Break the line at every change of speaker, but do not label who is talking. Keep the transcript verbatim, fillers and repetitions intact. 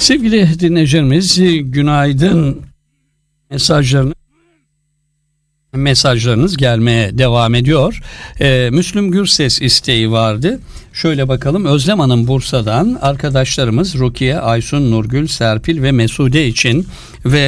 Sevgili dinleyicilerimiz, günaydın mesajlarını mesajlarınız gelmeye devam ediyor. Ee, Müslüm Gürses isteği vardı. Şöyle bakalım. Özlem Hanım Bursa'dan, arkadaşlarımız Rukiye, Aysun, Nurgül, Serpil ve Mesude için ve